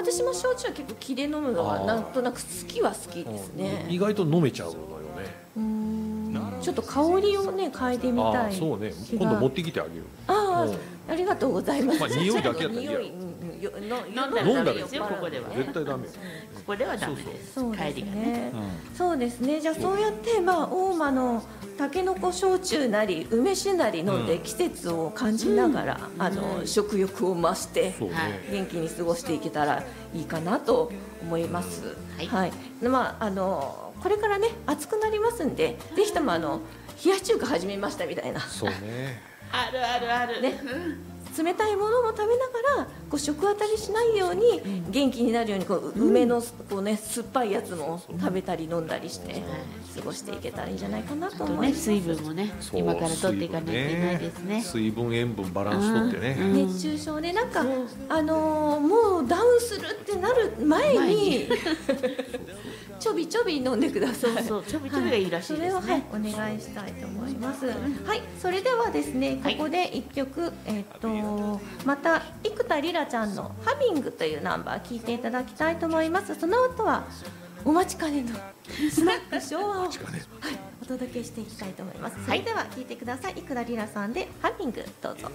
私も焼酎は結構気で飲むのはなんとなく好きは好きですね。 意外と飲めちゃうのよね。 ちょっと香りをね嗅いでみたい。 そうね、今度持ってきてあげる。 ありがとうございます。 匂いだけやったらいいやろ。 飲んだらダメですよ、ここでは。 絶対ダメよ。 ここではダメです。帰りがね。 そうですね。じゃあそうやって大間のたけのこ焼酎なり梅酒なり飲んで季節を感じながら食欲を増して元気に過ごしていけたらいいかなと思います。はい。まあこれからね暑くなりますんで、ぜひとも冷やし中華始めましたみたいな。 そうね。 あるあるある。 ね。冷たいものも食べながら食当たりしないように元気になるように梅のね酸っぱいやつも食べたり飲んだりして過ごしていけたらいいんじゃないかなと思います。 水分もね今から取っていかないといけないですね。 水分塩分バランス取ってね。 熱中症でなんかもうダウンするってなる前にちょびちょび飲んでください。 そうちょびちょびがいいらしいですね。 それをお願いしたいと思います。はい、それではですねここで一曲また生田リラちゃんのハミングというナンバー聴いていただきたいと思います。その後はお待ちかねのスナック昭和を、お届けしていきたいと思います。それでは聴いてください。生田リラさんでハミングどうぞ。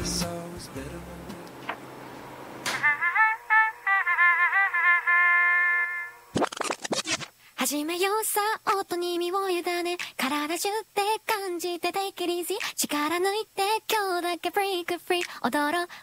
始めようさ、音に身を委ね、体中で感じて Take it easy、力抜いて今日だけ break free、踊ろう